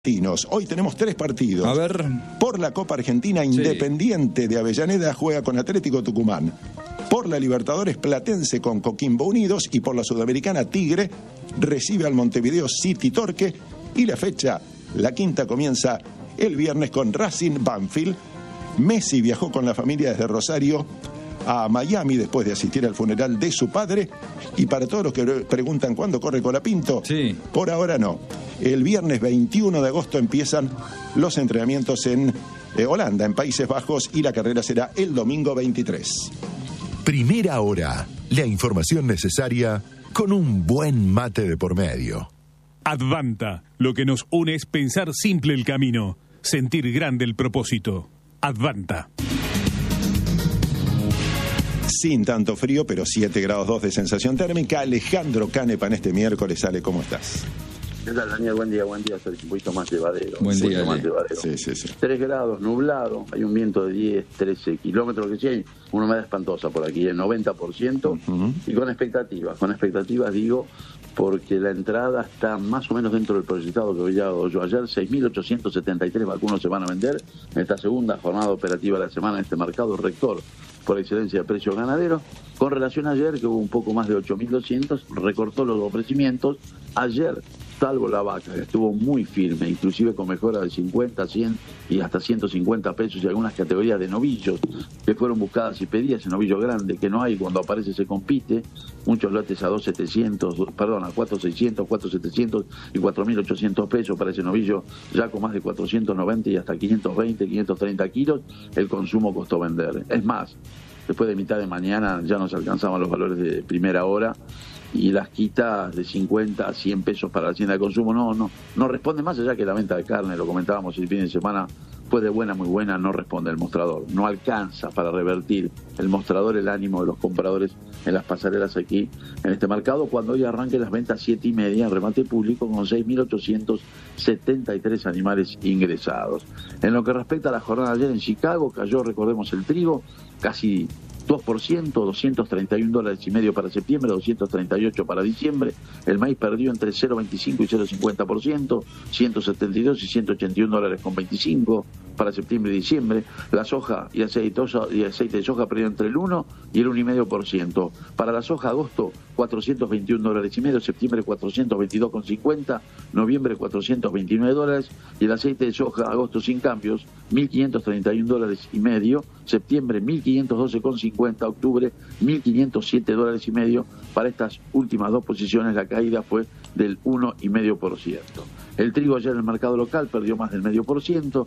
Hoy tenemos 3 partidos. A ver. Por la Copa Argentina, Independiente de Avellaneda juega con Atlético Tucumán. Por la Libertadores, Platense con Coquimbo Unidos. Y por la Sudamericana, Tigre recibe al Montevideo City Torque. Y la fecha, la quinta, comienza el viernes con Racing Banfield. Messi viajó con la familia desde Rosario a Miami después de asistir al funeral de su padre. Y para todos los que preguntan cuándo corre Colapinto, por ahora no. El viernes 21 de agosto empiezan los entrenamientos en Holanda, en Países Bajos, y la carrera será el domingo 23. Primera hora, la información necesaria con un buen mate de por medio. Advanta, lo que nos une es pensar simple el camino, sentir grande el propósito. Advanta. Sin tanto frío, pero 7 grados 2 de sensación térmica. Alejandro Canepa en este miércoles. Ale, ¿cómo estás? ¿Qué tal, Daniel? Buen día, Sergio. Un poquito más llevadero. Buen día, más llevadero. Sí. 3 grados, nublado, hay un viento de 10, 13 kilómetros, que sí hay una humedad espantosa por aquí, el 90%, y con expectativas digo, porque la entrada está más o menos dentro del proyectado que había dado yo ayer. 6.873 vacunos se van a vender en esta segunda jornada operativa de la semana en este mercado rector por excelencia de precios ganaderos. Con relación a ayer, que hubo un poco más de 8.200, recortó los ofrecimientos. Ayer, salvo la vaca, que estuvo muy firme, inclusive con mejora de 50, 100 y hasta 150 pesos, y algunas categorías de novillos que fueron buscadas y pedidas, en novillo grande, que no hay, cuando aparece se compite, muchos lotes a 2.700, perdón, a 4.600, 4.700 y 4.800 pesos para ese novillo, ya con más de 490 y hasta 520, 530 kilos, el consumo costó vender. Es más, después de mitad de mañana ya nos alcanzaban los valores de primera hora, y las quitas de 50 a 100 pesos para la hacienda de consumo no responde, más allá que la venta de carne, lo comentábamos el fin de semana, fue de buena, muy buena, no responde el mostrador, no alcanza para revertir el mostrador el ánimo de los compradores en las pasarelas aquí en este mercado, cuando hoy arranquen las ventas 7:30 en remate público con 6.873 animales ingresados. En lo que respecta a la jornada de ayer en Chicago, cayó, recordemos, el trigo casi 2%, $231.50 para septiembre, 238 para diciembre. El maíz perdió entre 0,25 y 0,50%, 172 y 181 dólares con 25 para septiembre y diciembre. La soja y aceite de soja perdieron entre el 1 y el 1,5%. Para la soja, agosto, $421.50, septiembre 422,50, noviembre $429, y el aceite de soja, agosto sin cambios, $1.531.50, septiembre $1.512,50, octubre $1.507.50. Para estas últimas dos posiciones la caída fue del 1,5%. El trigo ayer en el mercado local perdió más del 0,5%,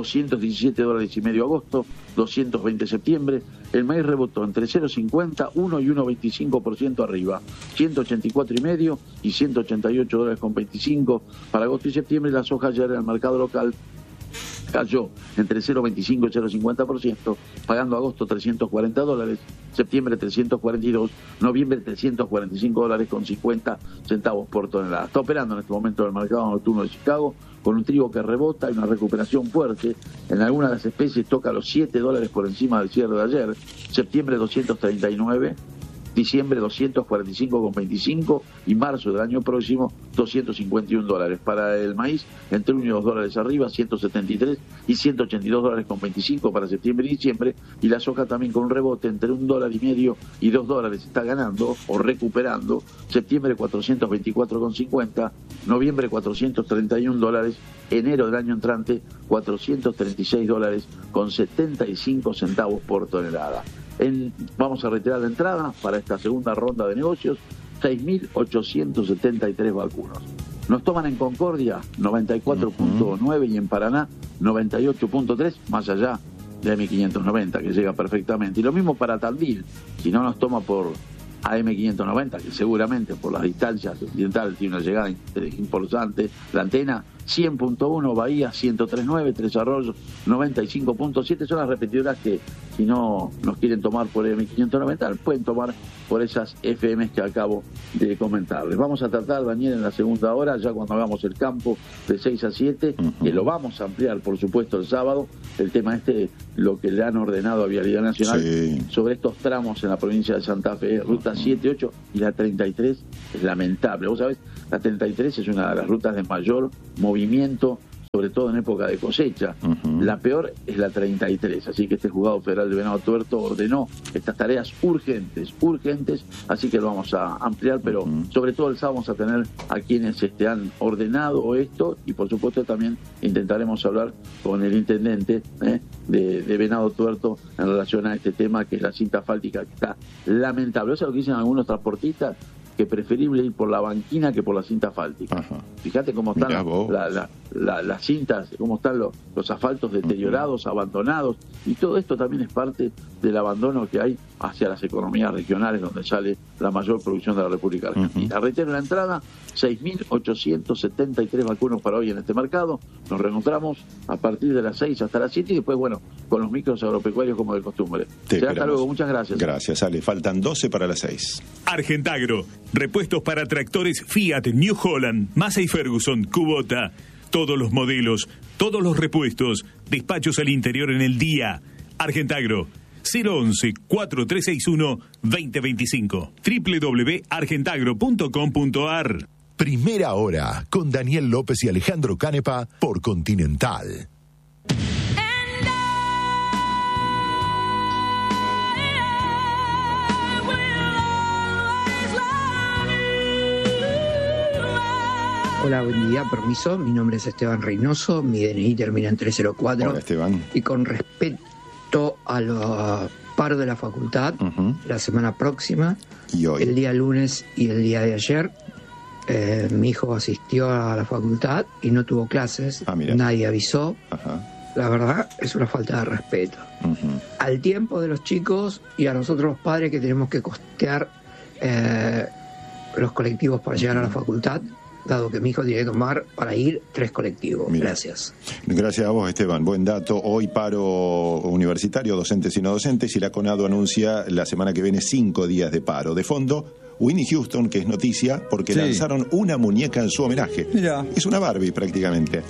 $217.50 agosto, 220 septiembre. El maíz rebotó entre 0,50, 1 y 1,25% arriba, 184,5 y 188.25 para agosto y septiembre. La soja ayer en el mercado local cayó entre 0,25 y 0,50%, pagando agosto $340, septiembre 342, noviembre $345.50 por tonelada. Está operando en este momento el mercado nocturno de Chicago con un trigo que rebota y una recuperación fuerte. En algunas de las especies toca los $7 por encima del cierre de ayer, septiembre 239, diciembre $245,25 y marzo del año próximo $251. Para el maíz, entre $1 y $2 arriba, $173 y $182,25 para septiembre y diciembre. Y la soja también con un rebote entre $1.50 y $2 está ganando o recuperando. Septiembre $424,50, noviembre $431, enero del año entrante $436,75 por tonelada. Vamos a retirar la entrada para esta segunda ronda de negocios, 6.873 vacunos. Nos toman en Concordia 94.9 y en Paraná 98.3, más allá de AM590, que llega perfectamente. Y lo mismo para Tandil, si no nos toma por AM590, que seguramente por las distancias occidentales tiene una llegada importante. La antena 100.1, Bahía 103.9, Tres Arroyos 95.7, son las repetidoras que, si no nos quieren tomar por AM590, pueden tomar por esas FMs que acabo de comentarles. Vamos a tratar, Daniel, en la segunda hora, ya cuando hagamos el campo de 6 a 7, que lo vamos a ampliar, por supuesto, el sábado, el tema lo que le han ordenado a Vialidad Nacional sobre estos tramos en la provincia de Santa Fe, ruta 7, 8 y la 33, es lamentable. Vos sabés, la 33 es una de las rutas de mayor movimiento sobre todo en época de cosecha. La peor es la 33, así que este juzgado federal de Venado Tuerto ordenó estas tareas urgentes, así que lo vamos a ampliar, pero sobre todo el sábado vamos a tener a quienes han ordenado esto, y por supuesto también intentaremos hablar con el intendente de Venado Tuerto en relación a este tema, que es la cinta asfáltica, que está lamentable. Eso es lo que dicen algunos transportistas, que preferible ir por la banquina que por la cinta asfáltica. Fíjate cómo están las cintas, cómo están los asfaltos deteriorados, abandonados, y todo esto también es parte del abandono que hay hacia las economías regionales, donde sale la mayor producción de la República Argentina. Reitero la entrada, 6.873 vacunos para hoy en este mercado. Nos reencontramos a partir de las 6 hasta las 7 y después, con los micros agropecuarios como de costumbre. Hasta luego, muchas gracias. Gracias, Ale. Faltan 12 para las 6. Argentagro, repuestos para tractores Fiat, New Holland, Massey Ferguson, Kubota. Todos los modelos, todos los repuestos, despachos al interior en el día. Argentagro, 011-4361-2025. www.argentagro.com.ar. Primera Hora, con Daniel López y Alejandro Canepa, por Continental. Hola, buen día, permiso. Mi nombre es Esteban Reynoso, mi DNI termina en 304. Hola, Esteban. Y con respecto a los paros de la facultad, la semana próxima, y hoy, el día lunes y el día de ayer, mi hijo asistió a la facultad y no tuvo clases, nadie avisó. La verdad es una falta de respeto al tiempo de los chicos y a nosotros los padres, que tenemos que costear los colectivos para llegar a la facultad, dado que mi hijo tiene que tomar para ir 3 colectivos. Gracias. Gracias a vos, Esteban. Buen dato. Hoy paro universitario, docentes y no docentes, y la CONADO anuncia la semana que viene 5 días de paro. De fondo, Whitney Houston, que es noticia porque lanzaron una muñeca en su homenaje. Mirá. Es una Barbie prácticamente.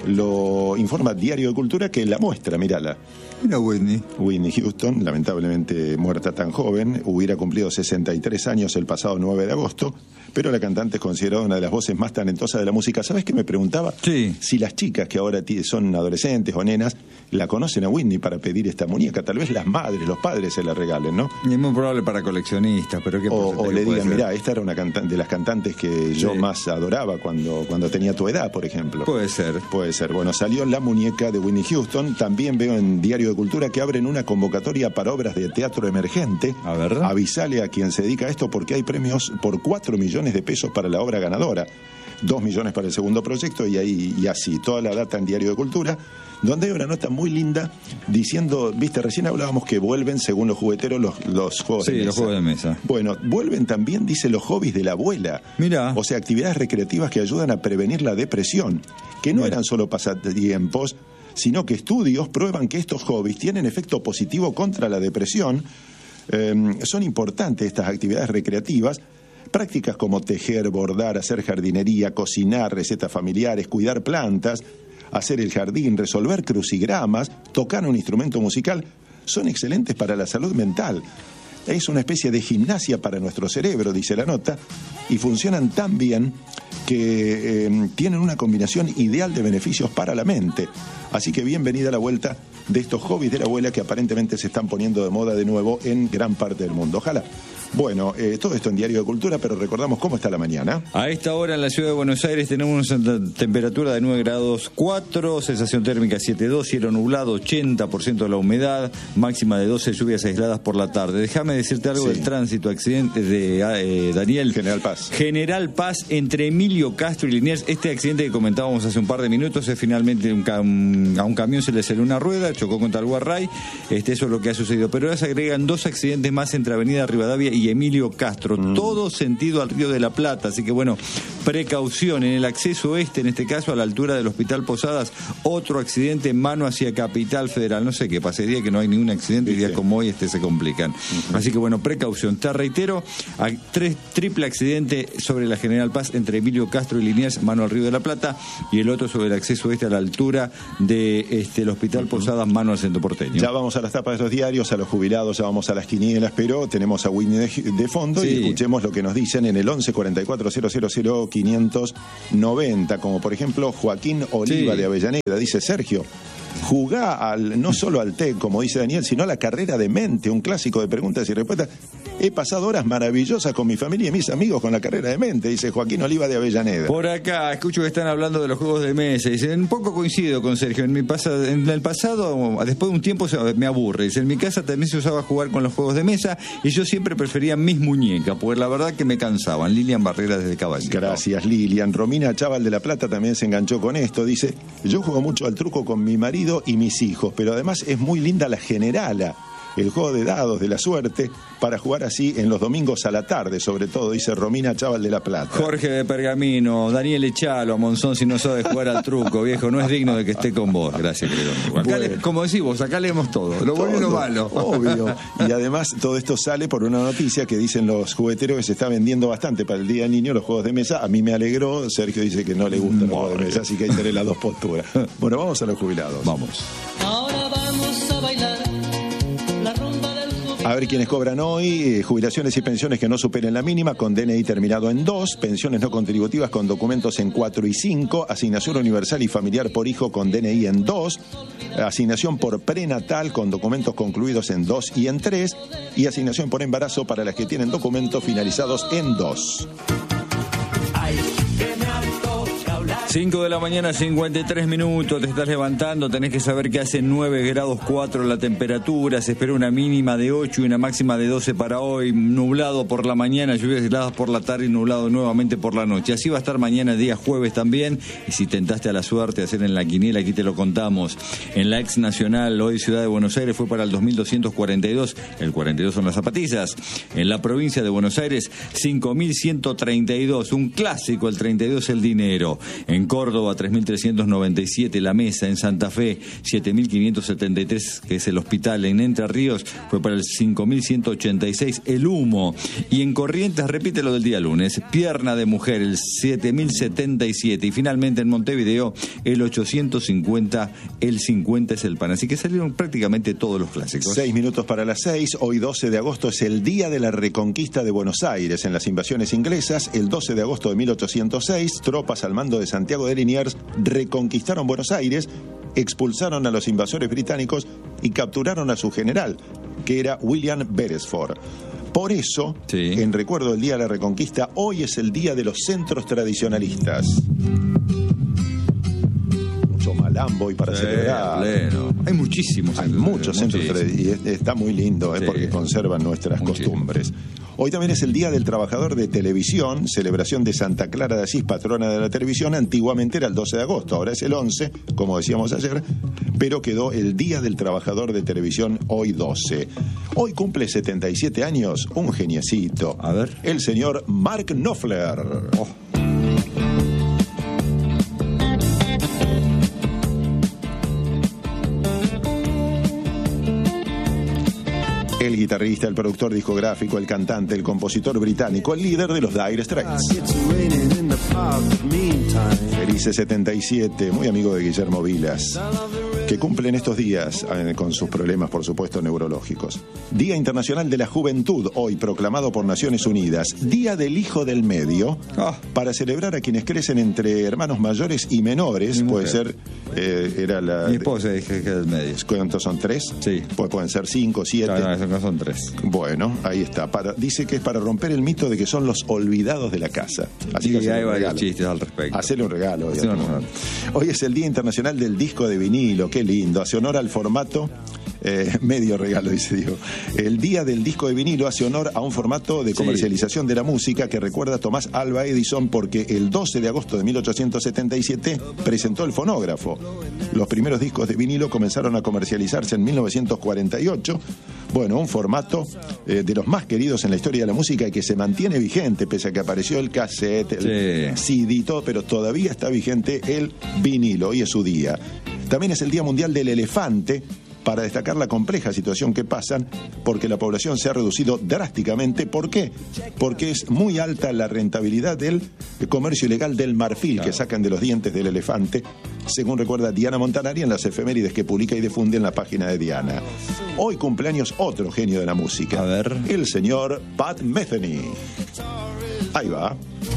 Lo informa Diario de Cultura, que la muestra, mírala. Mira Whitney. Whitney Houston, lamentablemente muerta tan joven, hubiera cumplido 63 años el pasado 9 de agosto, pero la cantante es considerada una de las voces más talentosas de la música. ¿Sabes qué me preguntaba? Si las chicas que ahora son adolescentes o nenas la conocen a Whitney para pedir esta muñeca. Tal vez las madres, los padres se la regalen, ¿no? Y es muy probable para coleccionistas, pero ¿qué o le digan, mirá, esta era una de las cantantes que yo más adoraba cuando tenía tu edad, por ejemplo. Puede ser. Bueno, salió la muñeca de Whitney Houston. También veo en Diario de Cultura que abren una convocatoria para obras de teatro emergente. A ver. Avisale a quien se dedica a esto, porque hay premios por 4 millones de pesos para la obra ganadora, 2 millones para el segundo proyecto, y así, toda la data en Diario de Cultura, donde hay una nota muy linda diciendo, viste, recién hablábamos que vuelven, según los jugueteros, los juegos de mesa. Sí, los juegos de mesa. Bueno, vuelven también, dice, los hobbies de la abuela. Mirá. O sea, actividades recreativas que ayudan a prevenir la depresión, que no eran solo pasatiempos, sino que estudios prueban que estos hobbies tienen efecto positivo contra la depresión. Son importantes estas actividades recreativas. Prácticas como tejer, bordar, hacer jardinería, cocinar, recetas familiares, cuidar plantas, hacer el jardín, resolver crucigramas, tocar un instrumento musical, son excelentes para la salud mental. Es una especie de gimnasia para nuestro cerebro, dice la nota, y funcionan tan bien que tienen una combinación ideal de beneficios para la mente. Así que bienvenida la vuelta de estos hobbies de la abuela, que aparentemente se están poniendo de moda de nuevo en gran parte del mundo. Ojalá. Bueno, todo esto en Diario de Cultura, pero recordamos cómo está la mañana. A esta hora en la ciudad de Buenos Aires tenemos una temperatura de 9 grados 4, sensación térmica 7,2, cielo nublado, 80% de la humedad, máxima de 12, lluvias aisladas por la tarde. Déjame decirte algo del tránsito, accidente de Daniel. General Paz entre Emilio Castro y Liniers. Este accidente que comentábamos hace un par de minutos es finalmente a un camión se le salió una rueda, chocó contra el guarray. Eso es lo que ha sucedido. Pero ahora se agregan 2 accidentes más entre Avenida Rivadavia y Emilio Castro, todo sentido al Río de la Plata, así que bueno, precaución en el acceso en este caso a la altura del Hospital Posadas, otro accidente en mano hacia Capital Federal. No sé qué pasaría, que no hay ningún accidente y días como hoy se complican. Así que bueno, precaución. Te reitero, triple accidente sobre la General Paz entre Emilio Castro y Liniers, mano al Río de la Plata, y el otro sobre el acceso a la altura de el Hospital Posadas, mano al Centro Porteño. Ya vamos a las tapas de los diarios, a los jubilados, ya vamos a las quinielas, pero tenemos a Whitney de fondo y escuchemos lo que nos dicen en el 11 44 000 590, como por ejemplo Joaquín Oliva de Avellaneda. Dice: Sergio, jugá no solo al TEC, como dice Daniel, sino a la carrera de mente, un clásico de preguntas y respuestas. He pasado horas maravillosas con mi familia y mis amigos con la carrera de mente, dice Joaquín Oliva de Avellaneda. Por acá, escucho que están hablando de los juegos de mesa. Dice: un poco coincido con Sergio. En el pasado, después de un tiempo, me aburre. Dice: en mi casa también se usaba jugar con los juegos de mesa y yo siempre prefería mis muñecas, porque la verdad que me cansaban. Lilian Barrera desde Caballito. Gracias, Lilian. Romina Chaval de La Plata también se enganchó con esto. Dice: yo juego mucho al truco con mi marido y mis hijos, pero además es muy linda la generala, el juego de dados de la suerte, para jugar así en los domingos a la tarde, sobre todo, dice Romina Chaval de La Plata. Jorge de Pergamino: Daniel, echalo a Monzón si no sabe jugar al truco, viejo, no es digno de que esté con vos. Gracias, querido. Acá como decís vos, acá leemos todo, lo bueno y lo malo. Obvio. Y además todo esto sale por una noticia que dicen los jugueteros que se está vendiendo bastante para el Día del Niño los juegos de mesa. A mí me alegró, Sergio dice que no le gustan los juegos de mesa, así que hay que tener las dos posturas. Bueno, vamos a los jubilados. Vamos. Ahora vamos a bailar la rumba del jubilado. A ver quiénes cobran hoy: jubilaciones y pensiones que no superen la mínima con DNI terminado en 2, pensiones no contributivas con documentos en 4 y 5, asignación universal y familiar por hijo con DNI en 2, asignación por prenatal con documentos concluidos en 2 y en 3, y asignación por embarazo para las que tienen documentos finalizados en 2. 5 de la mañana, 53 minutos, te estás levantando, tenés que saber que hace 9 grados 4 la temperatura, se espera una mínima de 8 y una máxima de 12 para hoy, nublado por la mañana, lluvias heladas por la tarde y nublado nuevamente por la noche. Así va a estar mañana, día jueves también, y si tentaste a la suerte hacer en la quiniela, aquí te lo contamos. En la ex nacional, hoy Ciudad de Buenos Aires, fue para el 2242, el 42 son las zapatillas. En la provincia de Buenos Aires, 5132, un clásico, el 32 el dinero. En Córdoba, 3.397 la mesa. En Santa Fe, 7.573, que es el hospital. En Entre Ríos fue para el 5.186 el humo. Y en Corrientes, repite lo del día lunes, pierna de mujer, el 7.077. Y finalmente en Montevideo, el 850, el 50 es el pan. Así que salieron prácticamente todos los clásicos. 6 minutos para las 6. Hoy 12 de agosto es el día de la reconquista de Buenos Aires en las invasiones inglesas. El 12 de agosto de 1806, tropas al mando de Santiago de Liniers reconquistaron Buenos Aires, expulsaron a los invasores británicos y capturaron a su general, que era William Beresford. Por eso, en recuerdo del Día de la Reconquista, hoy es el Día de los Centros Tradicionalistas. Mucho malambo y para celebrar. Pleno. Hay muchísimos. Hay muchos centros tradicionalistas y está muy lindo, porque conservan nuestras costumbres. Hoy también es el Día del Trabajador de Televisión, celebración de Santa Clara de Asís, patrona de la televisión. Antiguamente era el 12 de agosto, ahora es el 11, como decíamos ayer, pero quedó el Día del Trabajador de Televisión hoy 12. Hoy cumple 77 años un geniecito. A ver. El señor Mark Knopfler. El guitarrista, el productor discográfico, el cantante, el compositor británico, el líder de los Dire Straits. Felices 77, muy amigo de Guillermo Vilas, que cumple en estos días con sus problemas, por supuesto, neurológicos. Día Internacional de la Juventud, hoy proclamado por Naciones Unidas. Día del Hijo del Medio, para celebrar a quienes crecen entre hermanos mayores y menores. Puede ser, era la... Mi esposa es hija del medio. ¿Cuántos son? ¿3? Sí. Pues pueden ser 5, 7. No, son 3. Bueno, ahí está. Dice que es para romper el mito de que son los olvidados de la casa. Así que hay varios chistes al respecto. Hacerle un regalo. Hoy es el Día Internacional del Disco de Vinilo. Qué lindo. Hace honor al formato. Medio regalo, dice Diego. El Día del Disco de Vinilo hace honor a un formato de comercialización de la música que recuerda a Tomás Alva Edison, porque el 12 de agosto de 1877 presentó el fonógrafo. Los primeros discos de vinilo comenzaron a comercializarse en 1948. Bueno, un formato de los más queridos en la historia de la música y que se mantiene vigente, pese a que apareció el cassette, el CD, todo, pero todavía está vigente el vinilo. Hoy es su día. También es el Día Mundial del Elefante, para destacar la compleja situación que pasan, porque la población se ha reducido drásticamente. ¿Por qué? Porque es muy alta la rentabilidad del comercio ilegal del marfil que sacan de los dientes del elefante, según recuerda Diana Montanari en las efemérides que publica y difunde en la página de Diana. Hoy cumpleaños otro genio de la música, a ver, el señor Pat Metheny. Ahí va.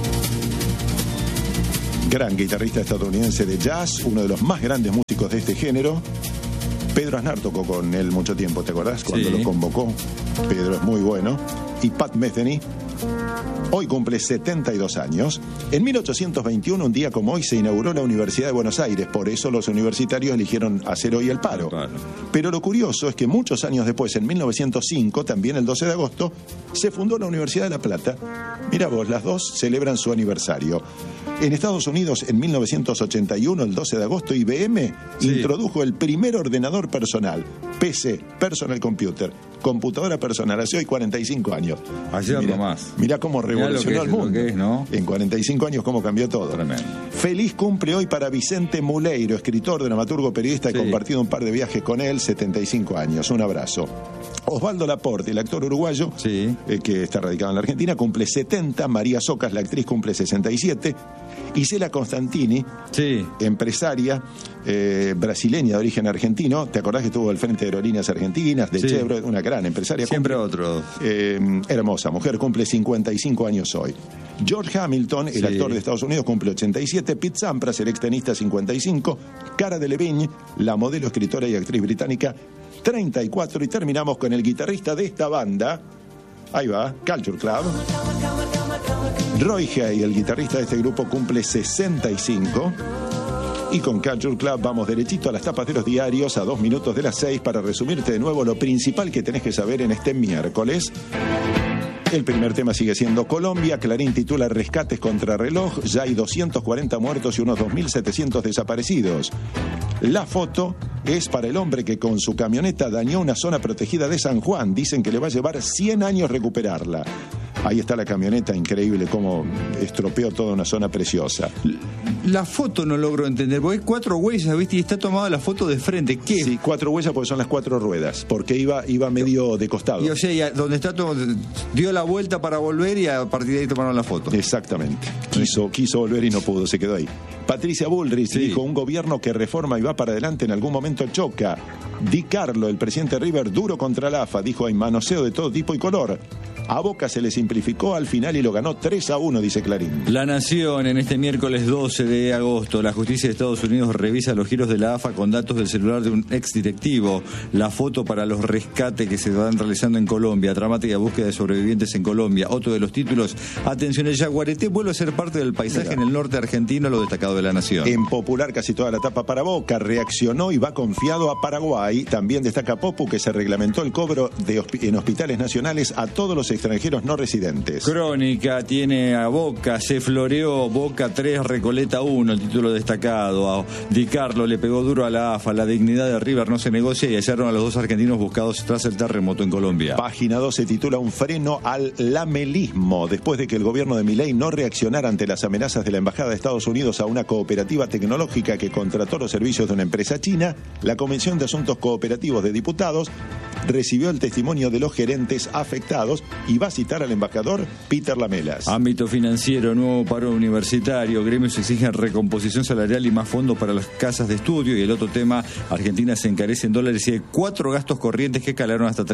Gran guitarrista estadounidense de jazz, uno de los más grandes músicos de este género. Pedro Aznar tocó con él mucho tiempo, ¿te acordás? Cuando lo convocó. Pedro es muy bueno. Y Pat Metheny hoy cumple 72 años. En 1821, un día como hoy, se inauguró la Universidad de Buenos Aires. Por eso los universitarios eligieron hacer hoy el paro. Pero lo curioso es que muchos años después, en 1905, también el 12 de agosto, se fundó la Universidad de La Plata. Mira vos, las dos celebran su aniversario. En Estados Unidos, en 1981, el 12 de agosto, IBM introdujo el primer ordenador personal, PC, Personal Computer, computadora personal, hace hoy 45 años. Ayer nomás. Mirá cómo revolucionó el mundo. ¿No? En 45 años, cómo cambió todo. Tremendo. Feliz cumple hoy para Vicente Muleiro, escritor, dramaturgo, periodista. He compartido un par de viajes con él, 75 años. Un abrazo. Osvaldo Laporte, el actor uruguayo, que está radicado en la Argentina, cumple 70. María Socas, la actriz, cumple 67. Isela Constantini, empresaria brasileña de origen argentino. ¿Te acordás que estuvo al frente de Aerolíneas Argentinas, de Chevrolet? Una gran empresaria. Siempre otro. Hermosa mujer, cumple 55 años hoy. George Hamilton, el actor de Estados Unidos, cumple 87. Pete Sampras, el extenista, 55. Cara Delevingne, la modelo, escritora y actriz británica, 34. Y terminamos con el guitarrista de esta banda. Ahí va, Culture Club. Roy Hay, el guitarrista de este grupo, cumple 65. Y con Culture Club vamos derechito a las tapas de los diarios a 2 minutos de las 6 para resumirte de nuevo lo principal que tenés que saber en este miércoles. El primer tema sigue siendo Colombia. Clarín titula Rescates contra reloj. Ya hay 240 muertos y unos 2.700 desaparecidos. La foto es para el hombre que con su camioneta dañó una zona protegida de San Juan. Dicen que le va a llevar 100 años recuperarla. Ahí está la camioneta, increíble cómo estropeó toda una zona preciosa. La foto no logro entender, porque hay 4 huellas, ¿viste? Y está tomada la foto de frente. ¿Qué? Sí, 4 huellas porque son las 4 ruedas, porque iba medio de costado. Y o sea, donde está dio la vuelta para volver y a partir de ahí tomaron la foto. Exactamente. Quiso volver y no pudo, se quedó ahí. Patricia Bullrich dijo, un gobierno que reforma y va para adelante en algún momento choca. Di Carlo, el presidente River, duro contra la AFA, dijo, hay manoseo de todo tipo y color. A Boca se le simplificó al final y lo ganó 3-1, dice Clarín. La Nación, en este miércoles 12 de agosto, la justicia de Estados Unidos revisa los giros de la AFA con datos del celular de un exdirectivo. La foto para los rescates que se van realizando en Colombia, dramática búsqueda de sobrevivientes en Colombia. Otro de los títulos, atención, el Yaguareté vuelve a ser parte del paisaje en el norte argentino, lo destacado de la Nación. En Popular, casi toda la tapa para Boca, reaccionó y va confiado a Paraguay. También destaca Popu que se reglamentó el cobro en hospitales nacionales a todos los extranjeros no residentes. Crónica tiene a Boca, se floreó, Boca 3, Recoleta 1, el título destacado. A Di Carlo le pegó duro a la AFA, la dignidad de River no se negocia y hallaron a los 2 argentinos buscados tras el terremoto en Colombia. Página 2 se titula Un freno al lamelismo. Después de que el gobierno de Milei no reaccionara ante las amenazas de la Embajada de Estados Unidos a una cooperativa tecnológica que contrató los servicios de una empresa china, la Comisión de Asuntos Cooperativos de Diputados recibió el testimonio de los gerentes afectados y va a citar al embajador Peter Lamelas. Ámbito financiero, nuevo paro universitario, gremios exigen recomposición salarial y más fondos para las casas de estudio. Y el otro tema, Argentina se encarece en dólares y hay 4 gastos corrientes que escalaron hasta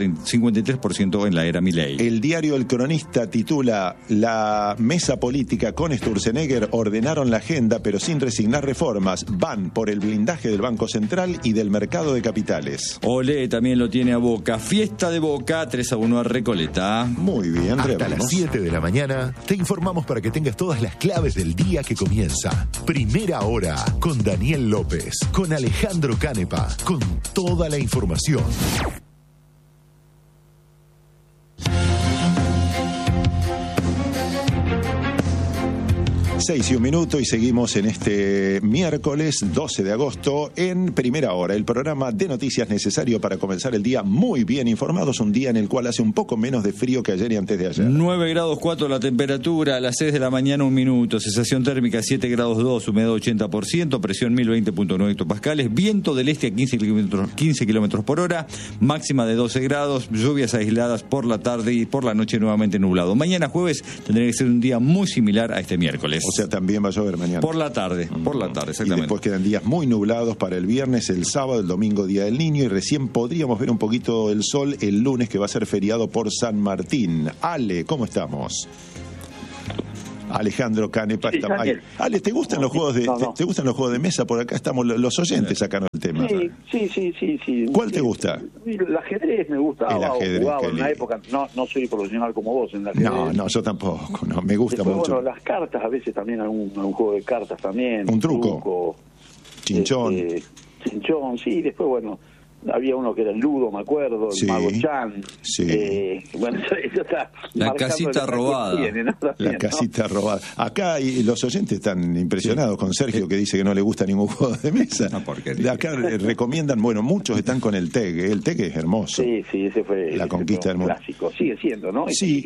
53% en la era Milei. El diario El Cronista titula La mesa política con Sturzenegger ordenaron la agenda pero sin resignar reformas. Van por el blindaje del Banco Central y del mercado de capitales. Olé también lo tiene a Boca. Fiesta de Boca, 3-1 a Recoleta. Muy bien, hasta las 7 de la mañana te informamos para que tengas todas las claves del día que comienza. Primera hora con Daniel López, con Alejandro Canepa, con toda la información. 6:01 y seguimos en este miércoles 12 de agosto en Primera Hora, el programa de noticias necesario para comenzar el día muy bien informados, un día en el cual hace un poco menos de frío que ayer y antes de ayer. 9 grados 4 la temperatura, a las 6 de la mañana 1 minuto, sensación térmica 7 grados 2, humedad 80%, presión 1020.9 hectopascales, viento del este a 15 kilómetros por hora, máxima de 12 grados, lluvias aisladas por la tarde y por la noche nuevamente nublado. Mañana jueves tendría que ser un día muy similar a este miércoles. O sea, también va a llover mañana. Por la tarde, exactamente. Y después quedan días muy nublados para el viernes, el sábado, el domingo, Día del Niño, y recién podríamos ver un poquito el sol el lunes, que va a ser feriado por San Martín. Ale, ¿cómo estamos? Alejandro Canepa está ahí. Ale, ¿te gustan los juegos de ¿te gustan los juegos de mesa? Por acá estamos los oyentes sacando el tema. Sí. ¿Cuál te gusta? El ajedrez me gusta. Jugaba en una época, no soy profesional como vos en el ajedrez. No, yo tampoco, no, me gusta después, mucho. Bueno, las cartas, a veces también algún juego de cartas también. Un truco. Chinchón. Chinchón, sí, después bueno, había uno que era el Ludo, me acuerdo, el Mago Chan. Sí. Bueno, eso está la casita robada. La casita robada. Acá y los oyentes están impresionados con Sergio, que dice que no le gusta ningún juego de mesa. Una porquería. Acá recomiendan, bueno, muchos están con el TEG. El TEG es hermoso. Sí, ese fue la conquista del mundo. Clásico. Sigue siendo, ¿no? Sí,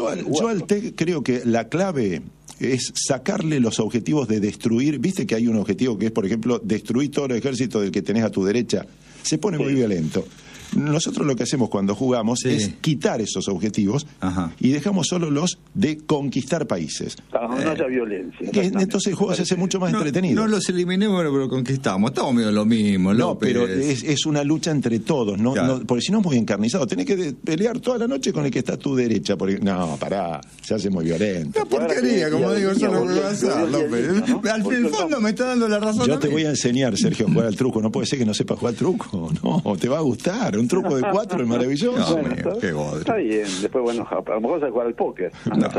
yo al TEG creo que la clave es sacarle los objetivos de destruir. Viste que hay un objetivo que es, por ejemplo, destruir todo el ejército del que tenés a tu derecha. Se pone muy violento. Nosotros lo que hacemos cuando jugamos es quitar esos objetivos y dejamos solo los de conquistar países. No haya violencia. Entonces el juego se hace mucho más entretenido. No los eliminemos, pero lo conquistamos. Estamos medio lo mismo, López. No, pero es una lucha entre todos, ¿no? Claro. Porque si no es muy encarnizado. Tenés que pelear toda la noche con el que está a tu derecha. No, pará, se hace muy violento. Una porquería, como digo, yo no voy a hacer, López. Al fondo me está dando la razón. Yo te voy a enseñar, Sergio, a jugar al truco. No puede ser que no sepas jugar al truco. No, te va a gustar. Un truco de 4 es maravilloso. Qué godre. Está bien. Después, bueno, a lo mejor se jugar al póker.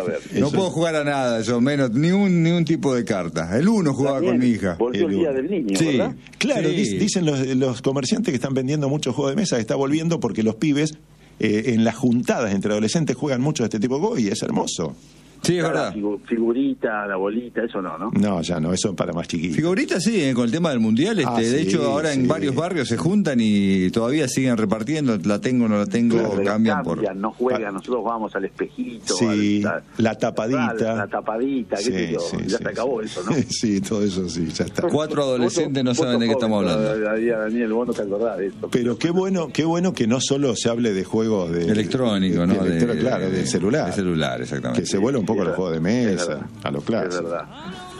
No puedo jugar a nada, yo menos, ni un tipo de carta. El 1 jugaba con mi hija. Volvió el Día del Niño, ¿verdad? Claro, dicen los comerciantes que están vendiendo muchos juegos de mesa, que está volviendo porque los pibes en las juntadas entre adolescentes juegan mucho de este tipo de juegos y es hermoso. Sí, es verdad. Figurita, la bolita, eso no. No, ya no, eso para más chiquitos. Figuritas sí, con el tema del mundial. De hecho, ahora en varios barrios se juntan y todavía siguen repartiendo. La tengo, no la tengo, claro, cambian por. No juegan, nosotros vamos al espejito. Sí, la tapadita. La tapadita, qué sé yo. Ya se acabó eso, ¿no? Sí, todo eso sí, ya está. 4 adolescentes no saben de qué estamos hablando. Daniel, vos no te acordás de eso. Pero qué bueno que no solo se hable de juegos electrónicos, ¿no? Claro, del celular. De celular, exactamente. Que se vuelve un poco los juegos de mesa, a lo clásico. Es verdad.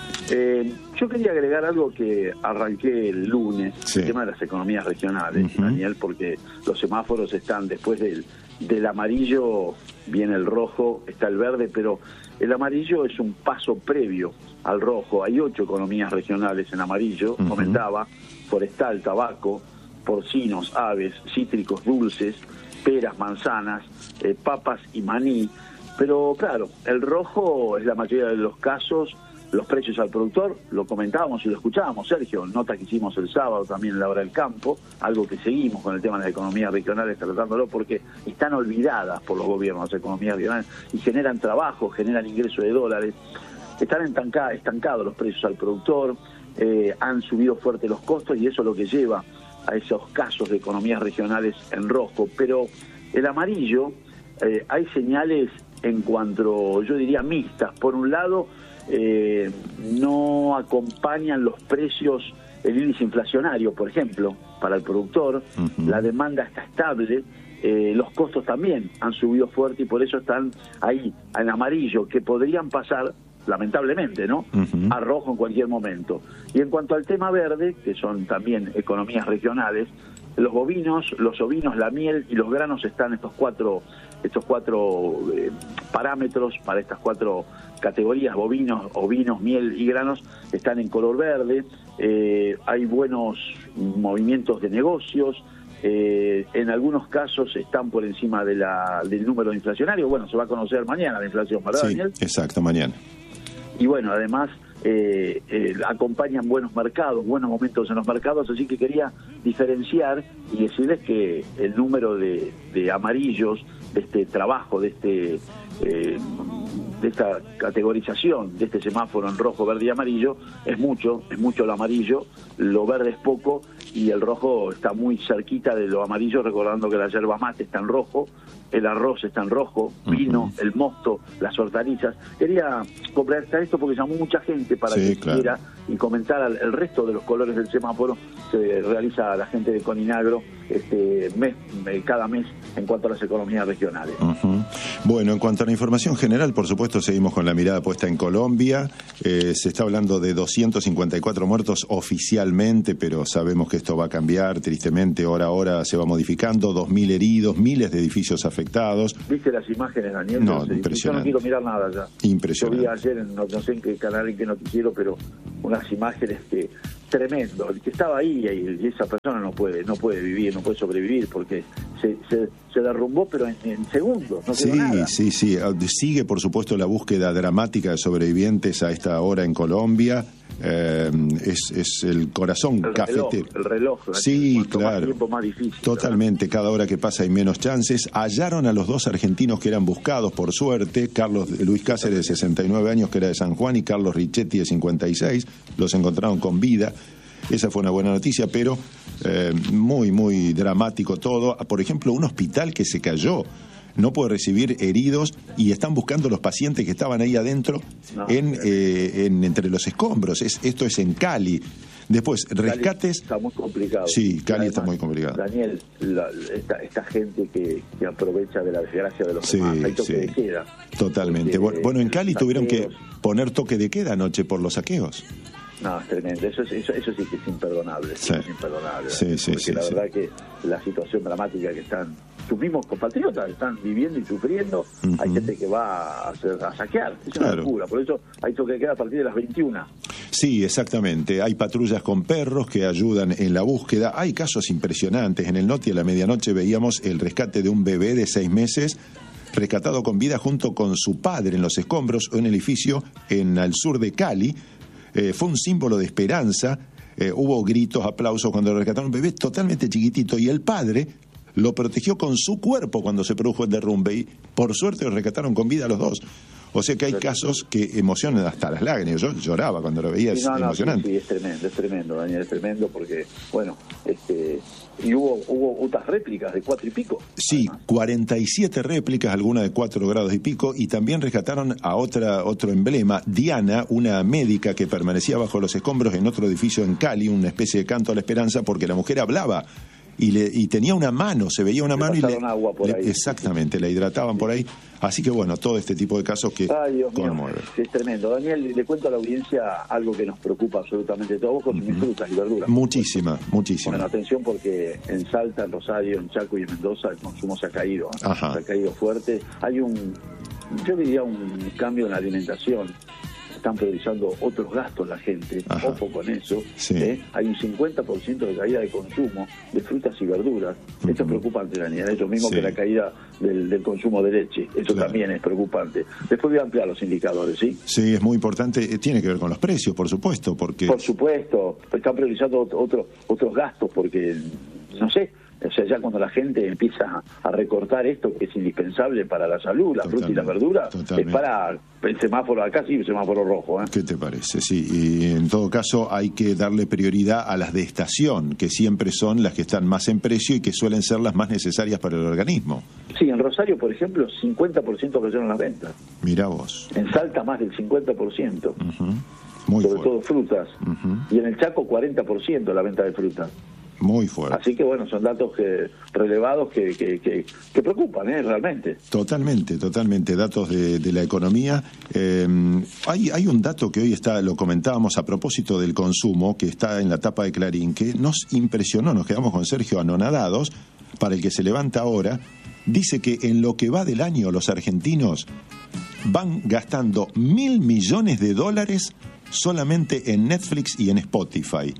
Yo quería agregar algo que arranqué el lunes, el tema de las economías regionales, Daniel, porque los semáforos están después del amarillo, viene el rojo, está el verde, pero el amarillo es un paso previo al rojo. Hay 8 economías regionales en amarillo, comentaba, forestal, tabaco, porcinos, aves, cítricos, dulces, peras, manzanas, papas y maní. Pero claro, el rojo es la mayoría de los casos, los precios al productor, lo comentábamos y lo escuchábamos, Sergio, nota que hicimos el sábado también en la hora del campo, algo que seguimos con el tema de las economías regionales tratándolo porque están olvidadas por los gobiernos las economías regionales y generan trabajo, generan ingreso de dólares, están estancados los precios al productor, han subido fuerte los costos y eso es lo que lleva a esos casos de economías regionales en rojo, pero el amarillo, hay señales en cuanto, yo diría, mixtas. Por un lado, no acompañan los precios el índice inflacionario, por ejemplo, para el productor. La demanda está estable, los costos también han subido fuerte y por eso están ahí, en amarillo, que podrían pasar, lamentablemente, ¿no?, a rojo en cualquier momento. Y en cuanto al tema verde, que son también economías regionales, los bovinos, los ovinos, la miel y los granos están estos cuatro parámetros para estas 4 categorías: bovinos, ovinos, miel y granos, están en color verde. Hay buenos movimientos de negocios, en algunos casos están por encima del número inflacionario. Bueno, se va a conocer mañana la inflación, ¿verdad, Daniel? Sí, exacto, mañana. Y bueno, además acompañan buenos mercados, buenos momentos en los mercados, así que quería diferenciar y decirles que el número de amarillos, de este trabajo, de este categorización de este semáforo en rojo, verde y amarillo, es mucho lo amarillo, lo verde es poco y el rojo está muy cerquita de lo amarillo, recordando que la yerba mate está en rojo, el arroz está en rojo, vino, el mosto, las hortalizas. Quería completar esto porque llamó mucha gente para que quiera y comentar el resto de los colores del semáforo que realiza la gente de Coninagro cada mes en cuanto a las economías regionales. Bueno, en cuanto a la información general, por supuesto, seguimos con la mirada puesta en Colombia. Se está hablando de 254 muertos oficialmente, pero sabemos que esto va a cambiar, tristemente, hora a hora se va modificando, 2.000 heridos, miles de edificios afectados. ¿Viste las imágenes, Daniel? No, impresionante. Yo no quiero mirar nada ya. Impresionante. Yo vi ayer, no sé en qué canal, en qué noticiero, pero unas imágenes que tremendo. El que estaba ahí y esa persona no puede vivir, no puede sobrevivir porque se derrumbó, pero en segundos. No quedó nada. Sí. Sigue, por supuesto, la búsqueda dramática de sobrevivientes a esta hora en Colombia. Es el corazón cafetero. El reloj. Sí, claro. Más tiempo, más difícil. Totalmente. Cada hora que pasa hay menos chances. Hallaron a los dos argentinos que eran buscados, por suerte. Luis Cáceres, de 69 años, que era de San Juan, y Carlos Richetti, de 56. Los encontraron con vida. Esa fue una buena noticia, pero muy, muy dramático todo. Por ejemplo, un hospital que se cayó, no puede recibir heridos y están buscando los pacientes que estaban ahí adentro entre los escombros. Esto es en Cali. Después, rescates... Cali está muy complicado. Sí, Cali está muy complicado. Daniel, esta gente que aprovecha de la desgracia de los demás, hay toque de queda. Totalmente. Bueno, en Cali tuvieron que poner toque de queda anoche por los saqueos. No, es tremendo. Eso sí que es imperdonable. Sí. Es imperdonable. Sí, la verdad que la situación dramática que están tus mismos compatriotas están viviendo y sufriendo, hay gente que va a saquear. Es una locura. Por eso hay toque de queda a partir de las 21. Sí, exactamente. Hay patrullas con perros que ayudan en la búsqueda. Hay casos impresionantes. En el Noti a la medianoche veíamos el rescate de un bebé de 6 meses rescatado con vida junto con su padre en los escombros en un edificio al sur de Cali. Fue un símbolo de esperanza. Hubo gritos, aplausos cuando lo rescataron. Un bebé totalmente chiquitito y el padre lo protegió con su cuerpo cuando se produjo el derrumbe y por suerte lo rescataron con vida a los dos. O sea que hay casos que emocionan hasta las lágrimas. Yo lloraba cuando lo veía, es emocionante. Sí, es tremendo, Daniel, es tremendo porque, bueno, y hubo otras réplicas de 4 y pico. Sí, además. 47 réplicas, algunas de 4 grados y pico, y también rescataron a otro emblema, Diana, una médica que permanecía bajo los escombros en otro edificio en Cali, una especie de canto a la esperanza, porque la mujer hablaba y tenía una mano, se veía una mano y agua por ahí. Exactamente, la hidrataban por ahí. Así que bueno, todo este tipo de casos que conmueven. Sí, es tremendo. Daniel, le cuento a la audiencia algo que nos preocupa absolutamente todos. Vos consumís frutas y verduras. Muchísima. Bueno, atención porque en Salta, en Rosario, en Chaco y en Mendoza el consumo se ha caído. Se ha caído fuerte. Hay yo diría un cambio en la alimentación. Están priorizando otros gastos la gente. Ojo con eso. Sí. Hay un 50% de caída de consumo de frutas y verduras. Esto es preocupante, Daniel. Eso mismo que la caída del consumo de leche. Eso también es preocupante. Después voy a ampliar los indicadores, ¿sí? Sí, es muy importante. Tiene que ver con los precios, por supuesto. Por supuesto. Están priorizando otros gastos porque, no sé, o sea, ya cuando la gente empieza a recortar esto que es indispensable para la salud, la fruta y la verdura, es para el semáforo acá, sí, el semáforo rojo. ¿Qué te parece? Sí, y en todo caso hay que darle prioridad a las de estación, que siempre son las que están más en precio y que suelen ser las más necesarias para el organismo. Sí, en Rosario, por ejemplo, 50% cayeron las ventas. Mirá vos. En Salta más del 50%. Muy sobre fuerte. todo frutas. Y en el Chaco 40% la venta de frutas. Muy fuerte. Así que bueno, son datos relevados que preocupan, realmente. Totalmente, datos de la economía. Hay un dato que hoy lo comentábamos a propósito del consumo, que está en la tapa de Clarín, que nos impresionó, nos quedamos con Sergio anonadados, para el que se levanta ahora. Dice que en lo que va del año los argentinos van gastando $1.000 millones solamente en Netflix y en Spotify.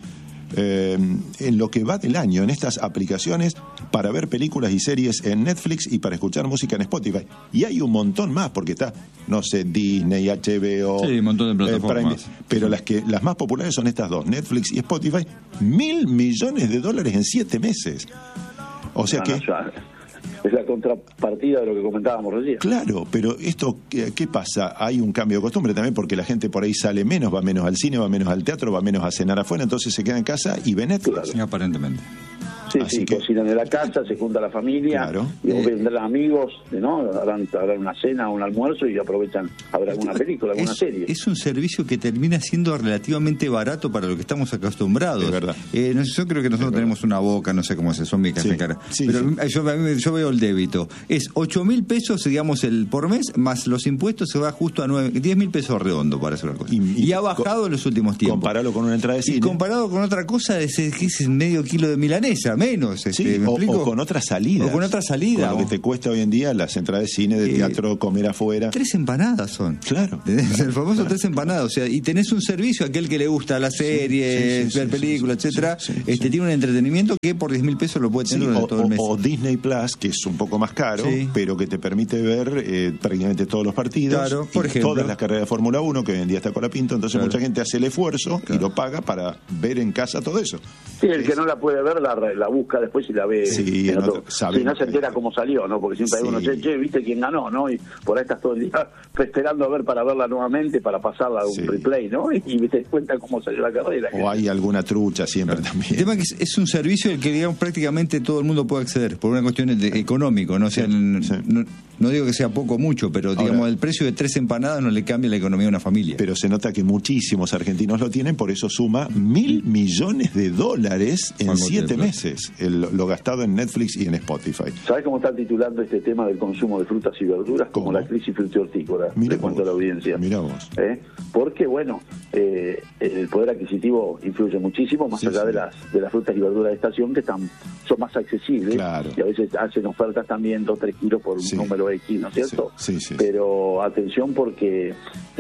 En lo que va del año, en estas aplicaciones para ver películas y series en Netflix y para escuchar música en Spotify. Y hay un montón más, porque está, no sé, Disney, HBO, un montón de plataformas. Pero las más populares son estas dos, Netflix y Spotify. $1.000 millones en 7 meses. O sea es la contrapartida de lo que comentábamos recién. Claro, pero esto, ¿qué pasa? Hay un cambio de costumbre también porque la gente por ahí sale menos, va menos al cine, va menos al teatro, va menos a cenar afuera, entonces se queda en casa y ve Netflix. Claro. Aparentemente. Sí, cocinan en la casa, se junta la familia, claro. Y vendrán amigos, ¿no? Harán una cena, un almuerzo y aprovechan a ver alguna película, alguna serie. Es un servicio que termina siendo relativamente barato para lo que estamos acostumbrados. Es verdad. Yo creo que nosotros tenemos una boca, no sé cómo se son mi cara. Sí, pero yo veo el débito. Es 8.000 pesos, digamos, por mes, más los impuestos se va justo a 10.000 pesos redondo para hacer una cosa. Y ha bajado en los últimos tiempos. Compararlo con una entrada de cine. Y comparado con otra cosa, es medio kilo de milanesa, menos. ¿me explico? O con otra salida. O con otra salida. Con lo que te cuesta hoy en día las entradas de cine, de teatro, comer afuera. 3 empanadas son. Claro. El famoso 3 empanadas. O sea, y tenés un servicio, aquel que le gusta la serie, ver películas, etcétera, tiene un entretenimiento que por 10.000 pesos lo puede tener durante todo el mes. O Disney Plus, que es un poco más caro, pero que te permite ver prácticamente todos los partidos. Claro, por ejemplo. Todas las carreras de Fórmula 1, que hoy en día está con la pinta. Entonces mucha gente hace el esfuerzo y lo paga para ver en casa todo eso. Sí, el que no la puede ver la busca después y la ve. Si no se entera cómo salió, ¿no? Porque siempre hay uno che, viste quién ganó, ¿no? Y por ahí estás todo el día esperando a ver para verla nuevamente, para pasarla a un replay, ¿no? Y te cuenta cómo salió la carrera. O hay alguna trucha siempre también. El tema es que es un servicio al que, digamos, prácticamente todo el mundo puede acceder, por una cuestión económica, ¿no? O sea, no digo que sea poco o mucho, pero digamos, el precio de 3 empanadas no le cambia la economía a una familia. Pero se nota que muchísimos argentinos lo tienen, por eso suma $1.000 millones en 7 meses, lo gastado en Netflix y en Spotify. ¿Sabes cómo están titulando este tema del consumo de frutas y verduras? Como la crisis frutihortícola, de cuanto a la audiencia. Mirá vos. Porque, bueno, el poder adquisitivo influye muchísimo, más allá de las frutas y verduras de estación, que son más accesibles, y a veces hacen ofertas también 2-3 kilos por un número X, ¿no es cierto? Sí. Pero atención, porque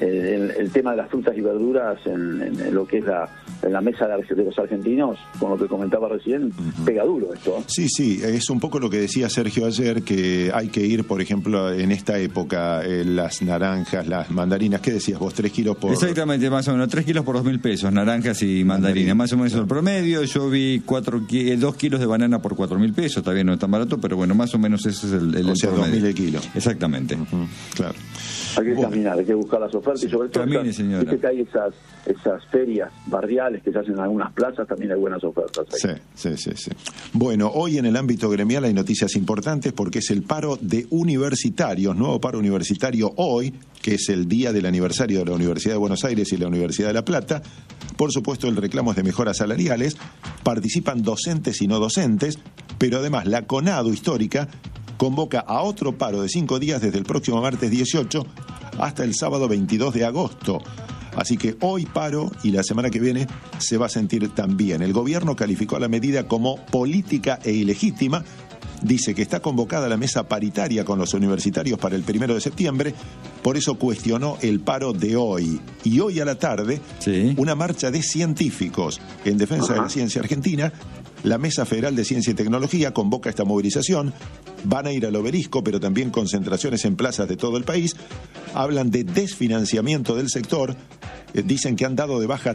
el tema de las frutas y verduras en lo que es en la mesa de los argentinos, con lo que comentaba recién, pega duro esto. Sí, es un poco lo que decía Sergio ayer, que hay que ir, por ejemplo, en esta época, las naranjas, las mandarinas, ¿qué decías vos? 3 kilos por... Exactamente, más o menos, 3 kilos por 2.000 pesos, naranjas y mandarinas, más o menos el promedio. Yo vi 2 kilos de banana por 4.000 pesos, está bien, no es tan barato, pero bueno, más o menos ese es el o sea, promedio. 2.000 el kilo. Exactamente. Claro. Hay que caminar, hay que buscar las ofertas, y sobre todo viste que hay esas ferias barriales que se hacen en algunas plazas, también hay buenas ofertas ahí. Sí. Bueno, hoy en el ámbito gremial hay noticias importantes porque es el paro de universitarios, nuevo paro universitario hoy, que es el día del aniversario de la Universidad de Buenos Aires y la Universidad de La Plata. Por supuesto, el reclamo es de mejoras salariales, participan docentes y no docentes, pero además la CONADU histórica convoca a otro paro de 5 días desde el próximo martes 18 hasta el sábado 22 de agosto. Así que hoy paro y la semana que viene se va a sentir también. El gobierno calificó a la medida como política e ilegítima. Dice que está convocada la mesa paritaria con los universitarios para el 1 de septiembre, por eso cuestionó el paro de hoy. Y hoy a la tarde, una marcha de científicos en defensa de la ciencia argentina. La Mesa Federal de Ciencia y Tecnología convoca esta movilización. Van a ir al Obelisco, pero también concentraciones en plazas de todo el país. Hablan de desfinanciamiento del sector. Dicen que han dado de baja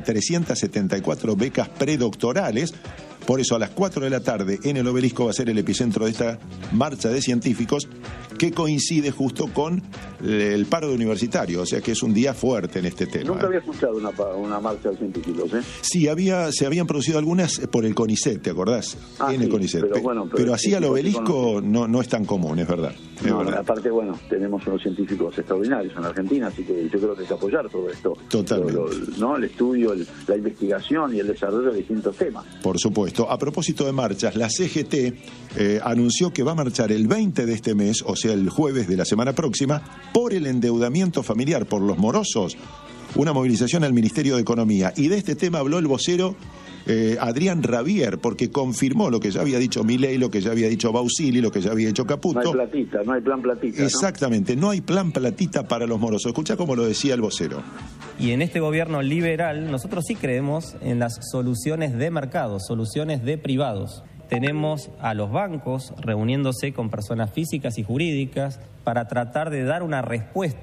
374 becas predoctorales. Por eso a las 4 de la tarde en el Obelisco va a ser el epicentro de esta marcha de científicos, que coincide justo con el paro de universitarios, o sea que es un día fuerte en este tema. Nunca había escuchado una marcha de científicos, Sí, se habían producido algunas por el CONICET, ¿te acordás? El CONICET. Pero así al Obelisco no es tan común, es verdad. Verdad. Aparte, tenemos unos científicos extraordinarios en Argentina, así que yo creo que hay que apoyar todo esto. Totalmente. El estudio, la investigación y el desarrollo de distintos temas. Por supuesto. A propósito de marchas, la CGT anunció que va a marchar el 20 de este mes, o sea, el jueves de la semana próxima, por el endeudamiento familiar, por los morosos, una movilización al Ministerio de Economía. Y de este tema habló el vocero Adrián Rabier, porque confirmó lo que ya había dicho Milei, lo que ya había dicho Bausili, lo que ya había dicho Caputo. No hay plan platita. Exactamente, no hay plan platita para los morosos. Escucha cómo lo decía el vocero. Y en este gobierno liberal nosotros sí creemos en las soluciones de mercado, soluciones de privados. Tenemos a los bancos reuniéndose con personas físicas y jurídicas para tratar de dar una respuesta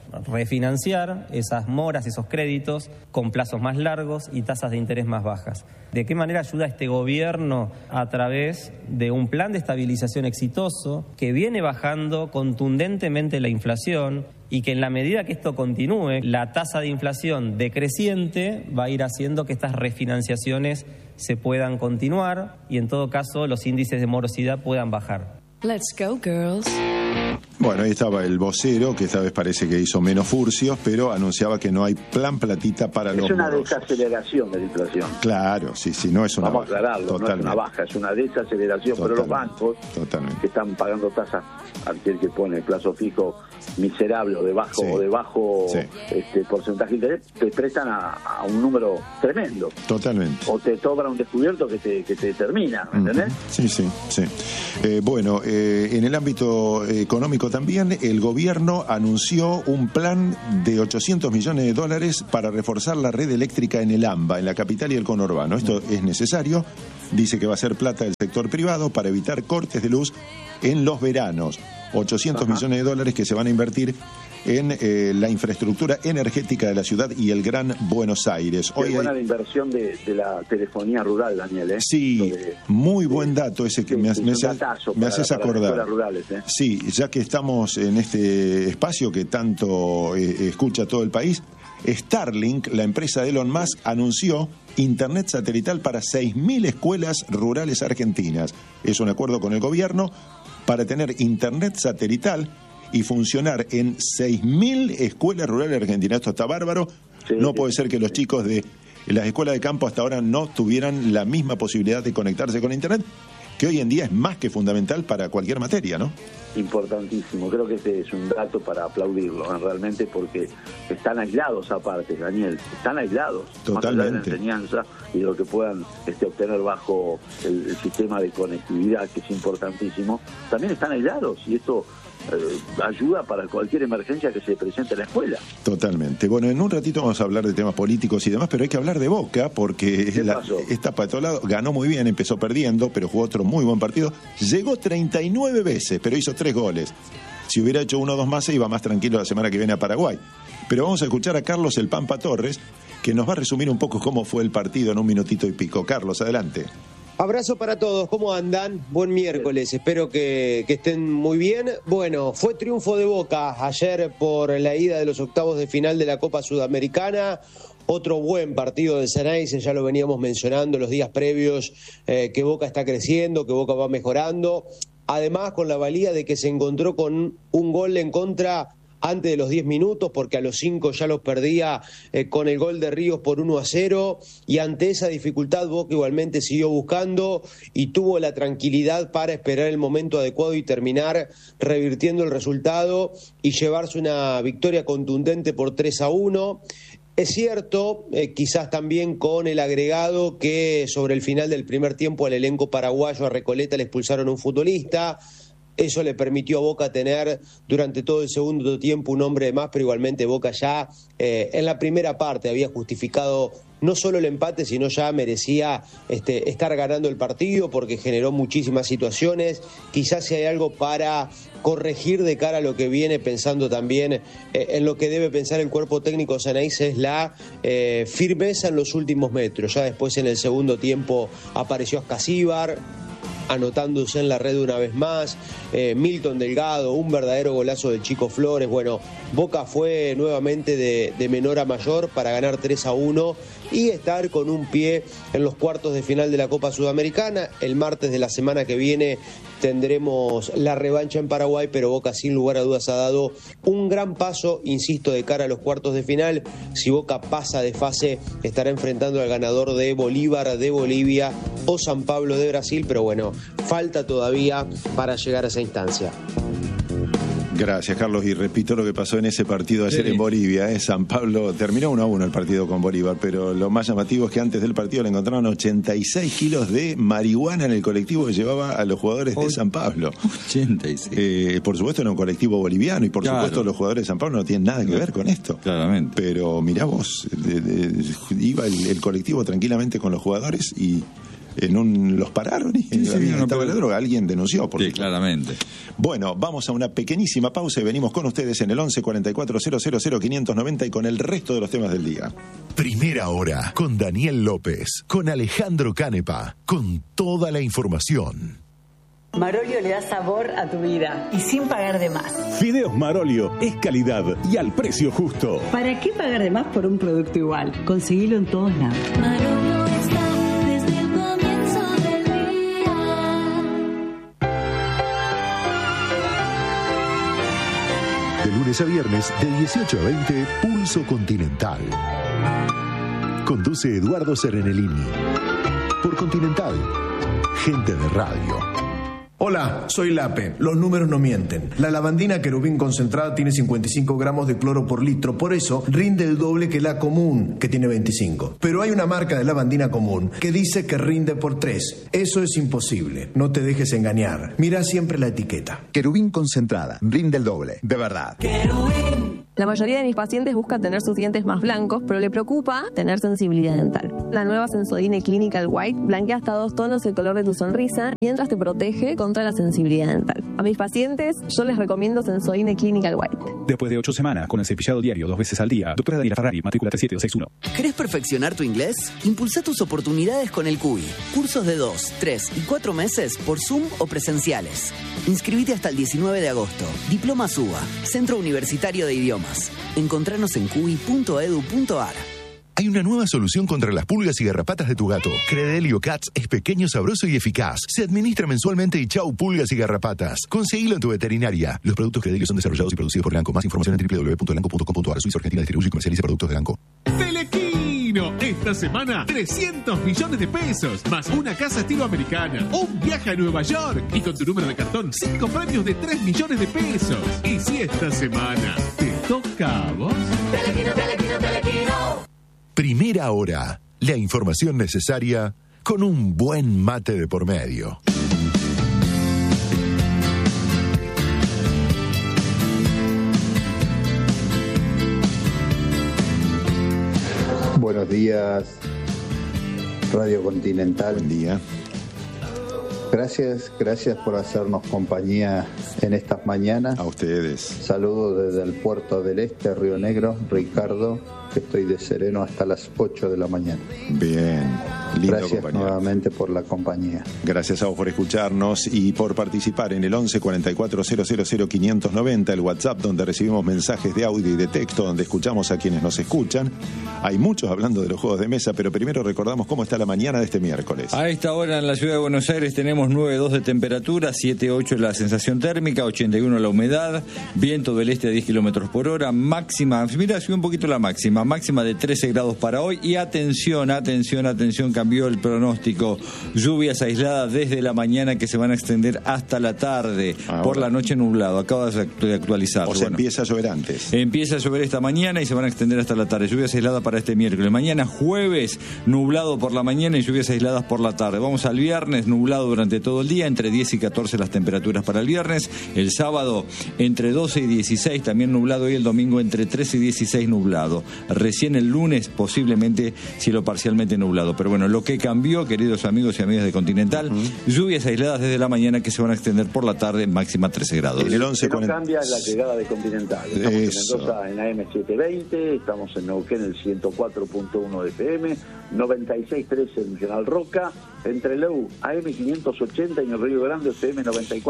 refinanciar esas moras, esos créditos con plazos más largos y tasas de interés más bajas. ¿De qué manera ayuda este gobierno? A través de un plan de estabilización exitoso que viene bajando contundentemente la inflación y que en la medida que esto continúe, la tasa de inflación decreciente va a ir haciendo que estas refinanciaciones se puedan continuar y en todo caso los índices de morosidad puedan bajar. Let's go, girls. Bueno, ahí estaba el vocero, que esta vez parece que hizo menos furcios, pero anunciaba que no hay plan platita para los morosos. Es una desaceleración de la inflación. Claro, sí, no es una baja. Vamos a aclararlo, no es una baja, es una desaceleración. Pero los bancos que están pagando tasas, aquel que pone plazo fijo miserable o de bajo porcentaje de interés, te prestan a un número tremendo. Totalmente. O te cobran un descubierto que te termina, ¿me entendés? Sí. Bueno, en el ámbito económico también, el gobierno anunció un plan de $800 millones para reforzar la red eléctrica en el AMBA, en la capital y el conurbano. Esto es necesario. Dice que va a ser plata del sector privado para evitar cortes de luz en los veranos. $800 millones que se van a invertir en la infraestructura energética de la ciudad y el Gran Buenos Aires. Hoy buena la inversión de la telefonía rural, Daniel. Sí, muy buen dato ese que me haces acordar. Rurales, Sí, ya que estamos en este espacio que tanto escucha todo el país, Starlink, la empresa de Elon Musk, anunció internet satelital para 6.000 escuelas rurales argentinas. Es un acuerdo con el gobierno para tener internet satelital y funcionar en 6.000 escuelas rurales argentinas. Esto está bárbaro. No puede ser que los chicos de las escuelas de campo hasta ahora no tuvieran la misma posibilidad de conectarse con internet, que hoy en día es más que fundamental para cualquier materia, ¿no? Importantísimo. Creo que ese es un dato para aplaudirlo, realmente, porque están aislados aparte, Daniel. Están aislados. Totalmente. Más allá de la enseñanza y lo que puedan obtener bajo el sistema de conectividad, que es importantísimo, también están aislados y esto ayuda para cualquier emergencia que se presente en la escuela. Totalmente. Bueno, en un ratito vamos a hablar de temas políticos y demás, pero hay que hablar de Boca porque está para todo lado. Ganó muy bien, empezó perdiendo, pero jugó otro muy buen partido. Llegó 39 veces, pero hizo 3 goles. Si hubiera hecho 1 o 2 más, se iba más tranquilo la semana que viene a Paraguay. Pero vamos a escuchar a Carlos El Pampa Torres, que nos va a resumir un poco cómo fue el partido en un minutito y pico. Carlos, adelante. Abrazo para todos, ¿cómo andan? Buen miércoles, espero que estén muy bien. Bueno, fue triunfo de Boca ayer por la ida de los octavos de final de la Copa Sudamericana. Otro buen partido de Xeneize, ya lo veníamos mencionando los días previos, que Boca está creciendo, que Boca va mejorando. Además, con la valía de que se encontró con un gol en contra antes de los 10 minutos, porque a los 5 ya los perdía con el gol de Ríos por 1-0, y ante esa dificultad Boca igualmente siguió buscando y tuvo la tranquilidad para esperar el momento adecuado y terminar revirtiendo el resultado y llevarse una victoria contundente por 3-1. Es cierto, quizás también con el agregado que sobre el final del primer tiempo al elenco paraguayo, a Recoleta, le expulsaron un futbolista. Eso le permitió a Boca tener durante todo el segundo tiempo un hombre de más, pero igualmente Boca ya en la primera parte había justificado no solo el empate, sino ya merecía estar ganando el partido porque generó muchísimas situaciones. Quizás si hay algo para corregir de cara a lo que viene, pensando también en lo que debe pensar el cuerpo técnico de Xeneize, es la firmeza en los últimos metros. Ya después en el segundo tiempo apareció Ascasíbar, anotándose en la red una vez más, Milton Delgado, un verdadero golazo del Chico Flores. Bueno, Boca fue nuevamente de menor a mayor para ganar 3-1 y estar con un pie en los cuartos de final de la Copa Sudamericana. El martes de la semana que viene tendremos la revancha en Paraguay, pero Boca sin lugar a dudas ha dado un gran paso, insisto, de cara a los cuartos de final. Si Boca pasa de fase, estará enfrentando al ganador de Bolívar de Bolivia o San Pablo de Brasil, pero bueno, falta todavía para llegar a esa instancia. Gracias, Carlos, y repito lo que pasó en ese partido ayer en Bolivia. San Pablo terminó 1-1 el partido con Bolívar, pero lo más llamativo es que antes del partido le encontraron 86 kilos de marihuana en el colectivo que llevaba a los jugadores de San Pablo. 86. Por supuesto era un colectivo boliviano y por supuesto los jugadores de San Pablo no tienen nada que ver con esto. Claramente. Pero mirá vos, iba el colectivo tranquilamente con los jugadores y los pararon y estaba la droga. Alguien denunció. Sí, claramente. Bueno, vamos a una pequeñísima pausa y venimos con ustedes en el 11 44 000 590 y con el resto de los temas del día. Primera hora con Daniel López, con Alejandro Canepa, con toda la información. Marolio le da sabor a tu vida y sin pagar de más. Fideos Marolio es calidad y al precio justo. ¿Para qué pagar de más por un producto igual? Conseguilo en todos lados. Marolio está desde el comienzo del día. De lunes a viernes, de 18 a 20, Pulso Continental. Conduce Eduardo Serenellini. Por Continental, gente de radio. Hola, soy Lape. Los números no mienten. La lavandina Querubín concentrada tiene 55 gramos de cloro por litro, por eso rinde el doble que la común, que tiene 25. Pero hay una marca de lavandina común que dice que rinde por 3. Eso es imposible. No te dejes engañar. Mira siempre la etiqueta. Querubín concentrada. Rinde el doble. De verdad. Querubín. La mayoría de mis pacientes buscan tener sus dientes más blancos, pero le preocupa tener sensibilidad dental. La nueva Sensodyne Clinical White blanquea hasta 2 tonos el color de tu sonrisa mientras te protege contra la sensibilidad dental. A mis pacientes yo les recomiendo Sensodyne Clinical White. Después de 8 semanas con el cepillado diario 2 veces al día, doctora Daniela Ferrari, matrícula 37261. ¿Querés perfeccionar tu inglés? Impulsa tus oportunidades con el CUI. Cursos de 2, 3 y 4 meses por Zoom o presenciales. Inscribite hasta el 19 de agosto. Diploma SUBA, Centro Universitario de Idiomas. Encontranos en cui.edu.ar. Hay una nueva solución contra las pulgas y garrapatas de tu gato. Credelio Cats es pequeño, sabroso y eficaz. Se administra mensualmente y chau pulgas y garrapatas. Conseguilo en tu veterinaria. Los productos Credelio son desarrollados y producidos por Lanco. Más información en www.lanco.com.ar. Suiza Argentina distribuye y comercializa productos de Lanco. Telequino. Esta semana, 300 millones de pesos. Más una casa estilo americana. Un viaje a Nueva York. Y con tu número de cartón, 5 premios de 3 millones de pesos. Y si esta semana te toca a vos. Telequino, Telequino, Telequino. Primera hora, la información necesaria con un buen mate de por medio. Buenos días, Radio Continental. Buen día. Gracias por hacernos compañía en estas mañanas. A ustedes. Saludos desde el Puerto del Este, Río Negro, Ricardo, que estoy de sereno hasta las 8 de la mañana. Bien, lindo Gracias compañero. Nuevamente por la compañía. Gracias a vos por escucharnos y por participar en el 11 44 000 590, el WhatsApp donde recibimos mensajes de audio y de texto, donde escuchamos a quienes nos escuchan. Hay muchos hablando de los juegos de mesa, pero primero recordamos cómo está la mañana de este miércoles. A esta hora en la ciudad de Buenos Aires tenemos 9,2 de temperatura, 7,8 la sensación térmica, 81 la humedad, viento del este a 10 kilómetros por hora, máxima, mira, sube un poquito la máxima de 13 grados para hoy. Y atención, cambió el pronóstico. Lluvias aisladas desde la mañana que se van a extender hasta la tarde. Por la noche nublado, acabas de actualizar. O sea, empieza a llover antes. Empieza a llover esta mañana y se van a extender hasta la tarde. Lluvias aisladas para este miércoles. Mañana jueves, nublado por la mañana y lluvias aisladas por la tarde. Vamos al viernes, nublado durante todo el día, entre 10 y 14 las temperaturas para el viernes. El sábado, entre 12 y 16, también nublado. Y el domingo, entre 13 y 16, nublado. Recién el lunes, posiblemente cielo parcialmente nublado. Pero bueno, lo que cambió, queridos amigos y amigas de Continental, lluvias aisladas desde la mañana que se van a extender por la tarde, máxima 13 grados. En el 11 que no cambia la llegada de Continental. Estamos en Mendoza en AM 720, estamos en Neuquén en el 104.1 de FM, 96.3 en General Roca, entre Leu AM 580 y en el Río Grande FM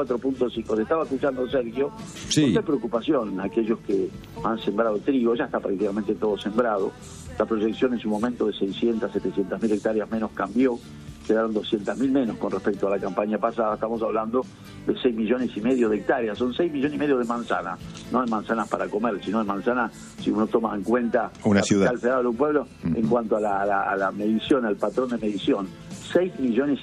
94.5. Te estaba escuchando, Sergio, sí. Mucha preocupación aquellos que han sembrado trigo, ya está prácticamente todo sembrado. La proyección en su momento de 600, 700.000 hectáreas menos cambió, quedaron 200.000 menos con respecto a la campaña pasada. Estamos hablando de 6,5 millones de hectáreas, son 6,5 millones de manzanas, no de manzanas para comer, sino de manzanas, si uno toma en cuenta una ciudad federal de un pueblo, en cuanto a la medición, al patrón de medición, 6,5 millones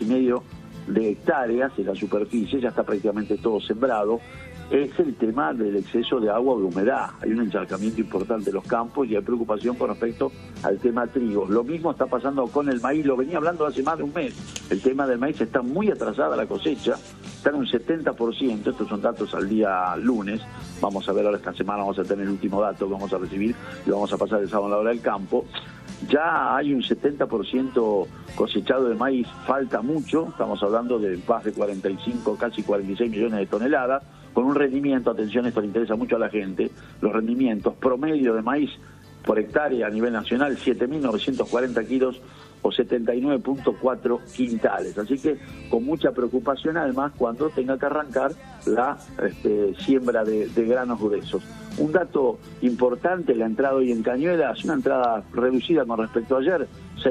de hectáreas en la superficie, ya está prácticamente todo sembrado. Es el tema del exceso de agua o de humedad. Hay un encharcamiento importante de los campos y hay preocupación con respecto al tema trigo. Lo mismo está pasando con el maíz, lo venía hablando hace más de un mes. El tema del maíz está muy atrasada la cosecha, está en un 70%, estos son datos al día lunes. Vamos a ver ahora esta semana, vamos a tener el último dato que vamos a recibir y vamos a pasar el sábado a la hora del campo. Ya hay un 70% cosechado de maíz, falta mucho, estamos hablando de más de 45, casi 46 millones de toneladas, con un rendimiento, atención, esto le interesa mucho a la gente, los rendimientos promedio de maíz por hectárea a nivel nacional, 7.940 kilos o 79.4 quintales. Así que con mucha preocupación además cuando tenga que arrancar la siembra de granos gruesos. Un dato importante, la entrada hoy en Cañuelas es una entrada reducida con respecto a ayer,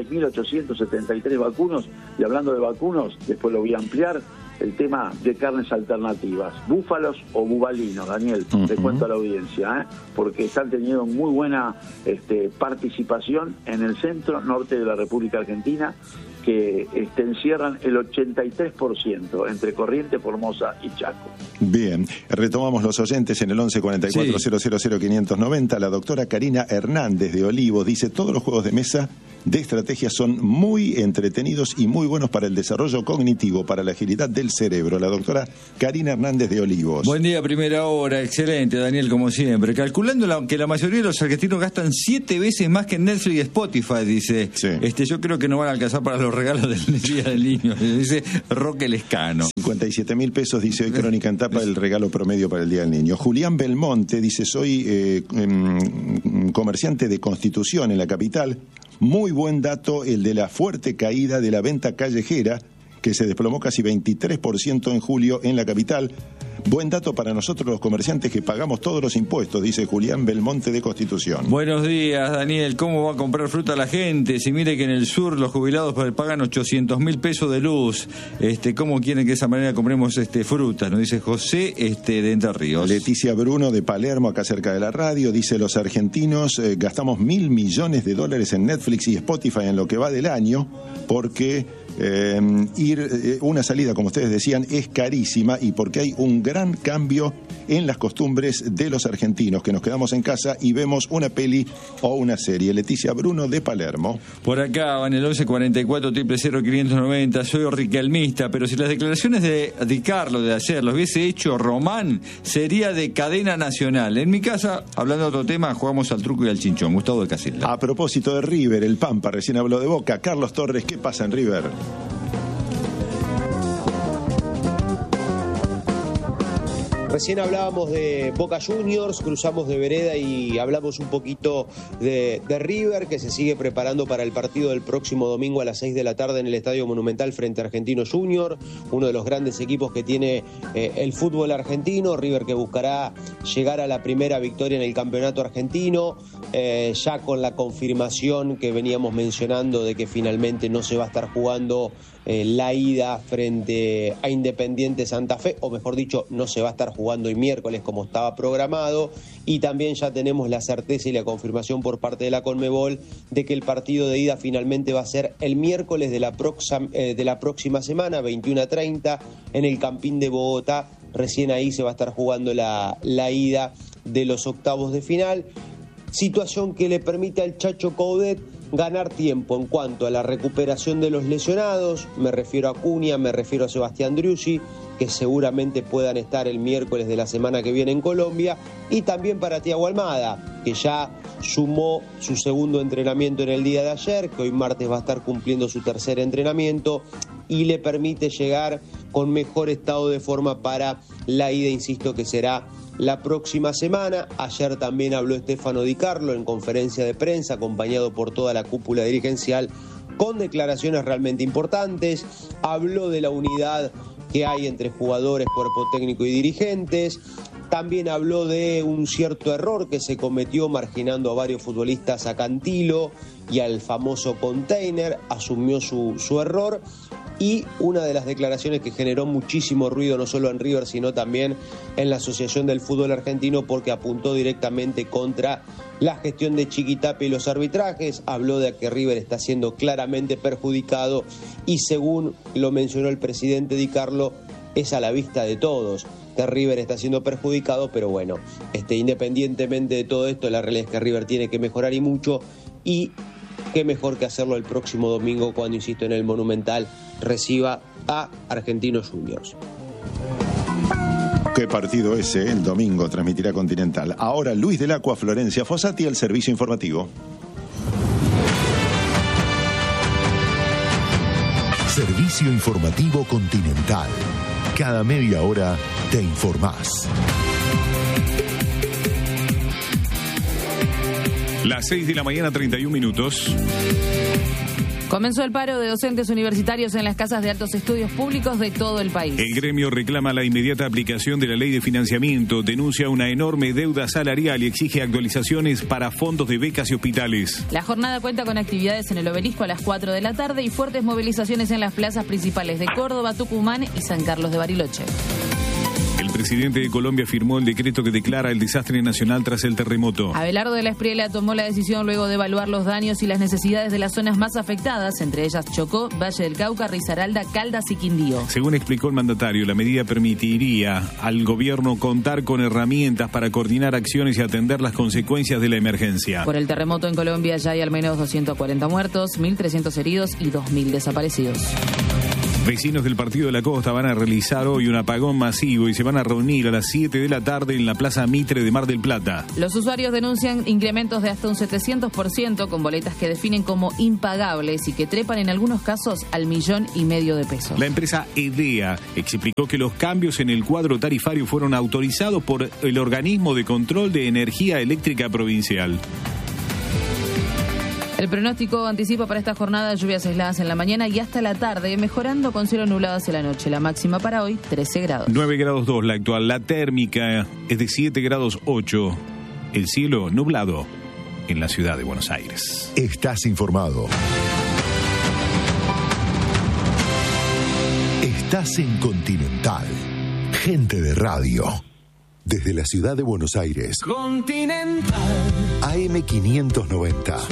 6.873 vacunos, y hablando de vacunos, después lo voy a ampliar, el tema de carnes alternativas, búfalos o bubalinos, Daniel, te cuento a la audiencia, porque están teniendo muy buena participación en el centro norte de la República Argentina, que encierran el 83% entre Corrientes, Formosa y Chaco. Bien, retomamos los oyentes en el 11 44 000 590. La doctora Karina Hernández de Olivos dice: todos los juegos de mesa de estrategia son muy entretenidos y muy buenos para el desarrollo cognitivo, para la agilidad del cerebro. La doctora Karina Hernández de Olivos. Buen día, primera hora. Excelente, Daniel, como siempre. Calculando que la mayoría de los argentinos gastan 7 veces más que en Netflix y Spotify, dice. Sí. Yo creo que no van a alcanzar para los regalos del Día del Niño, dice Roque Lescano. 57.000 pesos, dice hoy Crónica en Tapa, el regalo promedio para el Día del Niño. Julián Belmonte dice: soy comerciante de Constitución en la capital. Muy buen dato el de la fuerte caída de la venta callejera, que se desplomó casi 23% en julio en la capital. Buen dato para nosotros los comerciantes que pagamos todos los impuestos, dice Julián Belmonte de Constitución. Buenos días, Daniel. ¿Cómo va a comprar fruta la gente? Si mire que en el sur los jubilados pagan 800.000 pesos de luz. ¿Cómo quieren que de esa manera compremos fruta? Nos dice José de Entre Ríos. Leticia Bruno de Palermo, acá cerca de la radio, dice: los argentinos gastamos $1.000 millones en Netflix y Spotify en lo que va del año, porque una salida, como ustedes decían, es carísima, y porque hay un gran cambio en las costumbres de los argentinos, que nos quedamos en casa y vemos una peli o una serie. Leticia Bruno de Palermo. Por acá, en el 11 44 000 590, soy riquelmista, pero si las declaraciones de Di Carlo de ayer los hubiese hecho Román, sería de cadena nacional. En mi casa, hablando de otro tema, jugamos al truco y al chinchón. Gustavo de Casilda. A propósito de River, el Pampa recién habló de Boca. Carlos Torres, ¿qué pasa en River? Recién hablábamos de Boca Juniors, cruzamos de vereda y hablamos un poquito de River, que se sigue preparando para el partido del próximo domingo a las 6 de la tarde en el Estadio Monumental frente a Argentinos Juniors, uno de los grandes equipos que tiene el fútbol argentino. River que buscará llegar a la primera victoria en el campeonato argentino, ya con la confirmación que veníamos mencionando de que finalmente no se va a estar jugando la ida frente a Independiente Santa Fe, o mejor dicho, no se va a estar jugando hoy miércoles como estaba programado, y también ya tenemos la certeza y la confirmación por parte de la Conmebol de que el partido de ida finalmente va a ser el miércoles de la próxima semana, 21:30, en el Campín de Bogotá. Recién ahí se va a estar jugando la ida de los octavos de final, situación que le permite al Chacho Coudet ganar tiempo en cuanto a la recuperación de los lesionados. Me refiero a Acuña, me refiero a Sebastián Driussi, que seguramente puedan estar el miércoles de la semana que viene en Colombia, y también para Thiago Almada, que ya sumó su segundo entrenamiento en el día de ayer, que hoy martes va a estar cumpliendo su tercer entrenamiento, y le permite llegar con mejor estado de forma para la ida, insisto, que será la próxima semana. Ayer también habló Stefano Di Carlo en conferencia de prensa, acompañado por toda la cúpula dirigencial, con declaraciones realmente importantes. Habló de la unidad que hay entre jugadores, cuerpo técnico y dirigentes. También habló de un cierto error que se cometió marginando a varios futbolistas a Cantilo y al famoso Container. Asumió su error. Y una de las declaraciones que generó muchísimo ruido, no solo en River, sino también en la Asociación del Fútbol Argentino, porque apuntó directamente contra la gestión de Chiquitapia y los arbitrajes. Habló de que River está siendo claramente perjudicado, y según lo mencionó el presidente Di Carlo, es a la vista de todos que River está siendo perjudicado, pero bueno, independientemente de todo esto, la realidad es que River tiene que mejorar, y mucho, y qué mejor que hacerlo el próximo domingo, cuando, insisto, en el Monumental reciba a Argentinos Juniors. Qué partido ese, el domingo transmitirá Continental. Ahora Luis del Acua, Florencia Fossati, el servicio informativo. Servicio informativo Continental. Cada media hora te informás. Las 6 de la mañana, 31 minutos. Comenzó el paro de docentes universitarios en las casas de altos estudios públicos de todo el país. El gremio reclama la inmediata aplicación de la ley de financiamiento, denuncia una enorme deuda salarial y exige actualizaciones para fondos de becas y hospitales. La jornada cuenta con actividades en el Obelisco a las 4 de la tarde y fuertes movilizaciones en las plazas principales de Córdoba, Tucumán y San Carlos de Bariloche. El presidente de Colombia firmó el decreto que declara el desastre nacional tras el terremoto. Abelardo de la Espriella tomó la decisión luego de evaluar los daños y las necesidades de las zonas más afectadas, entre ellas Chocó, Valle del Cauca, Risaralda, Caldas y Quindío. Según explicó el mandatario, la medida permitiría al gobierno contar con herramientas para coordinar acciones y atender las consecuencias de la emergencia. Por el terremoto en Colombia ya hay al menos 240 muertos, 1.300 heridos y 2.000 desaparecidos. Vecinos del Partido de la Costa van a realizar hoy un apagón masivo y se van a reunir a las 7 de la tarde en la Plaza Mitre de Mar del Plata. Los usuarios denuncian incrementos de hasta un 700% con boletas que definen como impagables y que trepan en algunos casos al 1,5 millones de pesos. La empresa EDEA explicó que los cambios en el cuadro tarifario fueron autorizados por el Organismo de Control de Energía Eléctrica Provincial. El pronóstico anticipa para esta jornada lluvias aisladas en la mañana y hasta la tarde, mejorando con cielo nublado hacia la noche. La máxima para hoy, 13 grados. 9 grados 2 la actual. La térmica es de 7 grados 8. El cielo nublado en la ciudad de Buenos Aires. Estás informado. Estás en Continental. Gente de radio. Desde la ciudad de Buenos Aires. Continental. AM590.